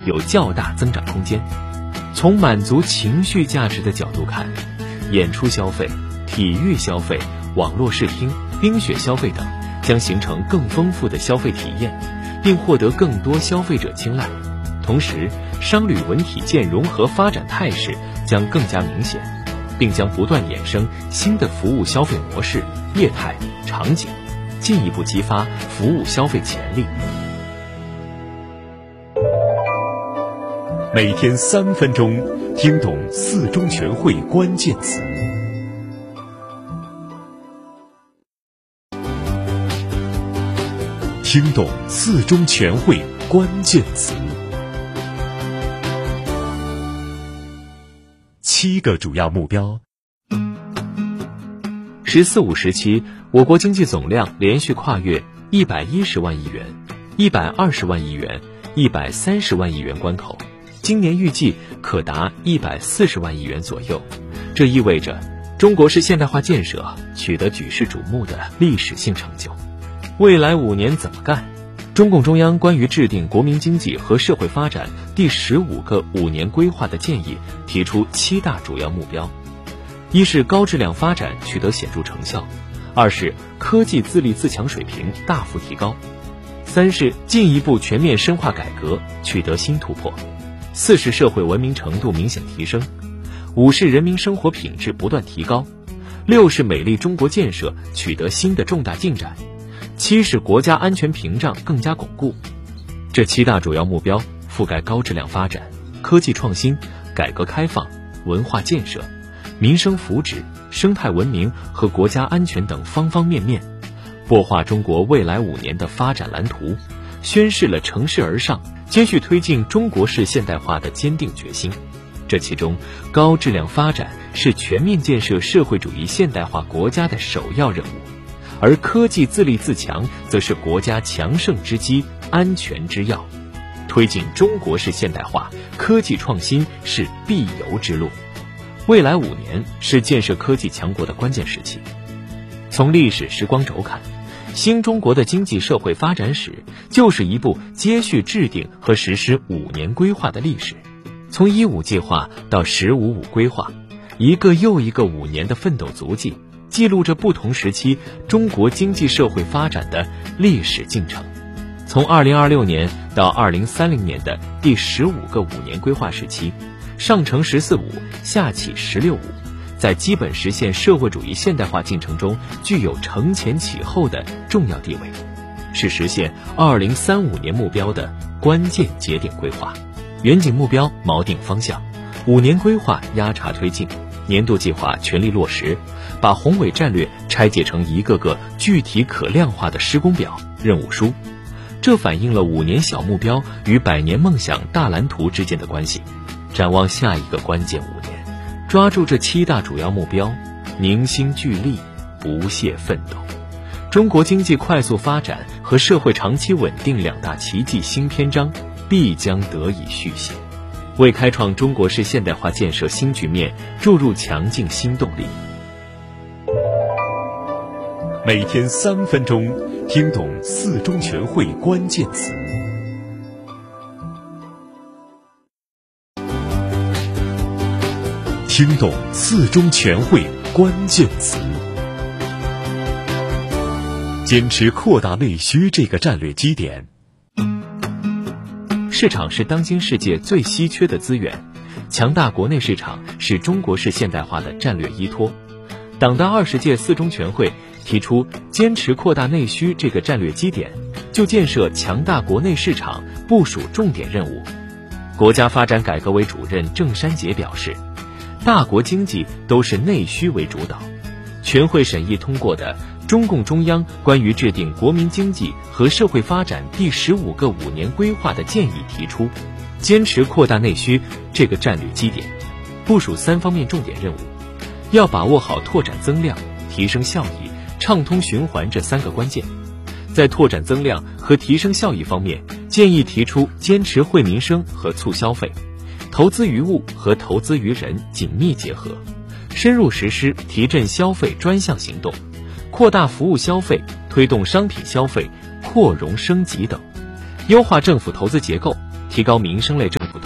有较大增长空间。从满足情绪价值的角度看，演出消费、体育消费、网络视听、冰雪消费等将形成更丰富的消费体验，并获得更多消费者青睐。同时，商旅文体健融合发展态势将更加明显，并将不断衍生新的服务消费模式、业态、场景，进一步激发服务消费潜力。 每天3分钟，听懂四中全会关键词。听懂四中全会关键词。7个主要目标。 “十四五”时期，我国经济总量连续跨越110万亿元、120万亿元、130万亿元关口，今年预计可达140万亿元左右。这意味着中国式现代化建设取得举世瞩目的历史性成就。未来5年怎么干？中共中央关于制定国民经济和社会发展第15个5年规划的建议提出7大主要目标：一是高质量发展取得显著成效；二是科技自立自强水平大幅提高；三是进一步全面深化改革取得新突破；四是社会文明程度明显提升；五是人民生活品质不断提高；六是美丽中国建设取得新的重大进展；七是国家安全屏障更加巩固。这7大主要目标覆盖高质量发展、科技创新、改革开放、文化建设、民生福祉、生态文明和国家安全等方方面面，擘画中国未来5年的发展蓝图，宣示了乘势而上、接续推进中国式现代化的坚定决心。这其中，高质量发展是全面建设社会主义现代化国家的首要任务，而科技自立自强则是国家强盛之基、安全之要。推进中国式现代化，科技创新是必由之路。未来5年是建设科技强国的关键时期。从历史时光轴看，新中国的经济社会发展史就是一部接续制定和实施5年规划的历史。从“15”计划到“15-5”规划，一个又一个5年的奋斗足迹，记录着不同时期中国经济社会发展的历史进程。从2026年到2030年的第15个5年规划时期，上承“14-5”，下启“16-5”，在基本实现社会主义现代化进程中具有承前启后的重要地位，是实现2035年目标的关键节点规划。远景目标锚定方向，5年规划压茬推进，年度计划全力落实，把宏伟战略拆解成一个个具体可量化的施工表、任务书。这反映了5年小目标与100年梦想大蓝图之间的关系。展望下一个关键5年，抓住这7大主要目标，凝心聚力，不懈奋斗，中国经济快速发展和社会长期稳定2大奇迹新篇章必将得以续写，为开创中国式现代化建设新局面注入强劲新动力。 每天3分钟，听懂4中全会关键词。听懂4中全会关键词。坚持扩大内需这个战略基点。 市场是当今世界最稀缺的资源，强大国内市场是中国式现代化的战略依托。党的20届4中全会提出坚持扩大内需这个战略基点，就建设强大国内市场部署重点任务。国家发展改革委主任郑山杰表示，大国经济都是内需为主导。全会审议通过的中共中央关于制定国民经济和社会发展第15个5年规划的建议提出，坚持扩大内需这个战略基点，部署3方面重点任务，要把握好拓展增量、提升效益、畅通循环这3个关键。在拓展增量和提升效益方面，建议提出坚持惠民生和促消费，投资于物和投资于人紧密结合，深入实施提振消费专项行动，扩大服务消费，推动商品消费扩容升级等，优化政府投资结构，提高民生类政策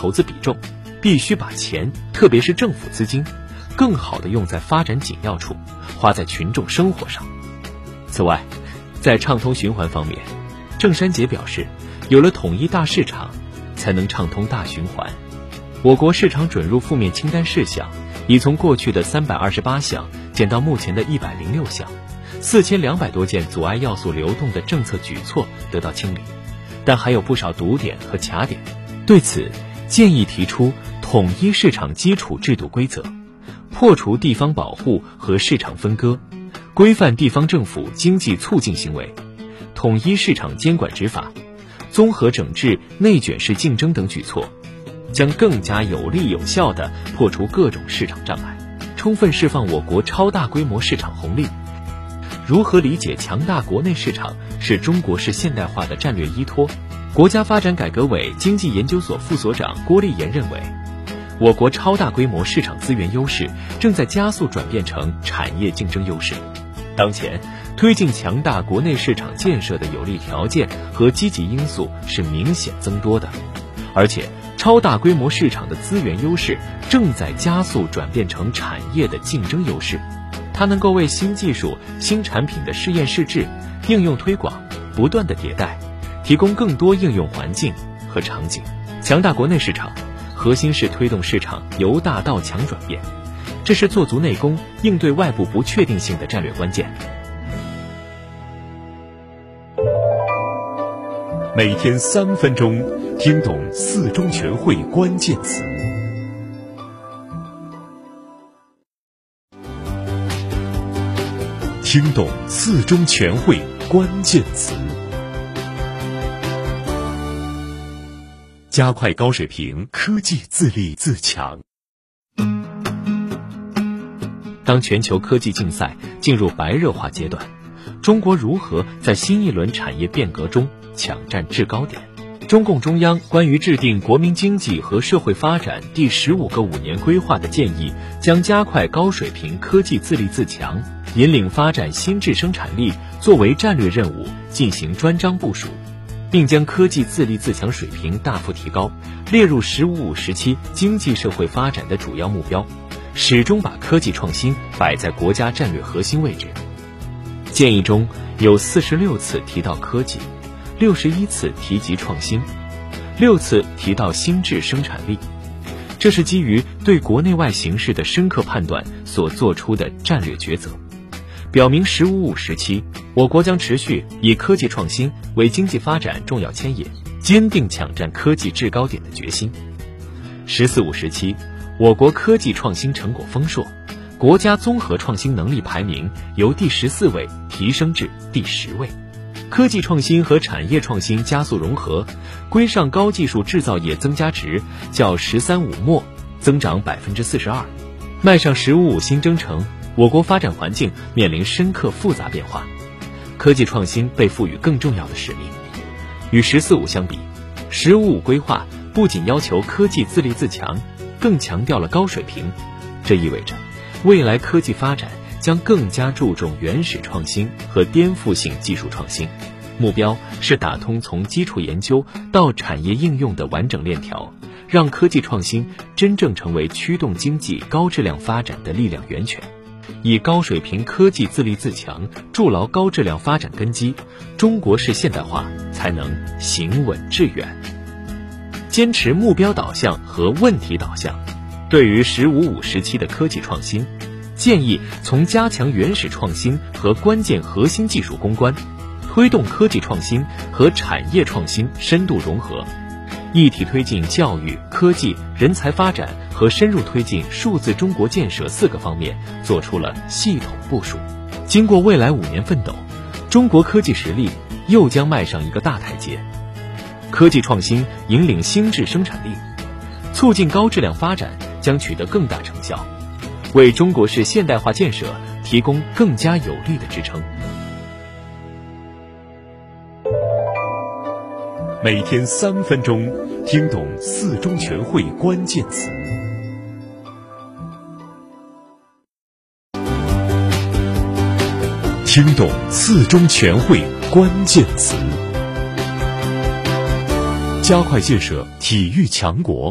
投资比重，必须把钱，特别是政府资金，更好地用在发展紧要处，花在群众生活上。此外，在畅通循环方面，郑山杰表示，有了统一大市场，才能畅通大循环。我国市场准入负面清单事项已从过去的328项减到目前的106项，4200多件阻碍要素流动的政策举措得到清理，但还有不少堵点和卡点。对此，建议提出统一市场基础制度规则，破除地方保护和市场分割，规范地方政府经济促进行为，统一市场监管执法，综合整治内卷式竞争等举措，将更加有力有效地破除各种市场障碍，充分释放我国超大规模市场红利。如何理解强大国内市场是中国式现代化的战略依托？国家发展改革委经济研究所副所长郭立言认为，我国超大规模市场资源优势正在加速转变成产业竞争优势。当前，推进强大国内市场建设的有利条件和积极因素是明显增多的，而且超大规模市场的资源优势正在加速转变成产业的竞争优势。它能够为新技术、新产品的试验试制、应用推广不断的迭代，提供更多应用环境和场景。强大国内市场，核心是推动市场由大到强转变，这是做足内功、应对外部不确定性的战略关键。 每天3分钟，听懂四中全会关键词。听懂四中全会关键词。加快高水平科技自立自强。 当全球科技竞赛进入白热化阶段，中国如何在新一轮产业变革中抢占制高点？中共中央关于制定国民经济和社会发展第15个5年规划的建议，将加快高水平科技自立自强，引领发展新质生产力作为战略任务进行专章部署，并将科技自立自强水平大幅提高，列入“15+5”时期经济社会发展的主要目标，始终把科技创新摆在国家战略核心位置。建议中有46次提到科技，61次提及创新，6次提到新质生产力。这是基于对国内外形势的深刻判断所做出的战略抉择，表明“15+5”时期，我国将持续以科技创新为经济发展重要牵引，坚定抢占科技制高点的决心。“14+5”时期，我国科技创新成果丰硕，国家综合创新能力排名由第14位提升至第10位。科技创新和产业创新加速融合，规上高技术制造业增加值较“13+5”末增长42%，迈上“15+5”新征程。我国发展环境面临深刻复杂变化，科技创新被赋予更重要的使命。与“14+5”相比，“15+5”规划不仅要求科技自立自强，更强调了高水平。这意味着，未来科技发展将更加注重原始创新和颠覆性技术创新，目标是打通从基础研究到产业应用的完整链条，让科技创新真正成为驱动经济高质量发展的力量源泉。以高水平科技自立自强筑牢高质量发展根基，中国式现代化才能行稳致远。坚持目标导向和问题导向，对于“15+5”时期的科技创新，建议从加强原始创新和关键核心技术攻关，推动科技创新和产业创新深度融合，一体推进教育、科技、人才发展和深入推进数字中国建设4个方面做出了系统部署。经过未来5年奋斗，中国科技实力又将迈上一个大台阶。科技创新引领新质生产力，促进高质量发展将取得更大成效，为中国式现代化建设提供更加有力的支撑。 每天3分钟，听懂四中全会关键词。听懂四中全会关键词，加快建设体育强国。